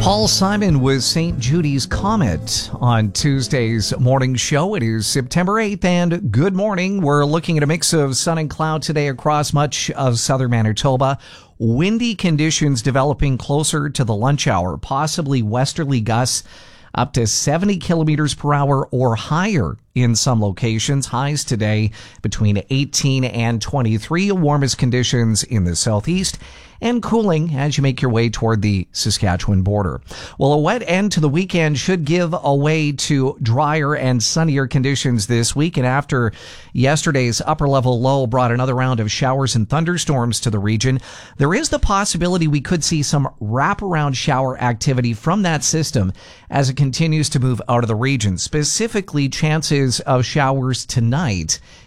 Paul Simon with St. Judy's Comet on Tuesday's morning show. It is September 8th, and good morning. We're looking at a mix of sun and cloud today across much of southern Manitoba. Windy conditions developing closer to the lunch hour, possibly westerly gusts up to 70 kilometers per hour or higher in some locations. Highs today between 18 and 23, warmest conditions in the southeast, and cooling as you make your way toward the Saskatchewan border. Well, a wet end to the weekend should give way to drier and sunnier conditions this week. And after yesterday's upper-level low brought another round of showers and thunderstorms to the region, there is the possibility we could see some wraparound shower activity from that system as it continues to move out of the region. Specifically, chances of showers tonight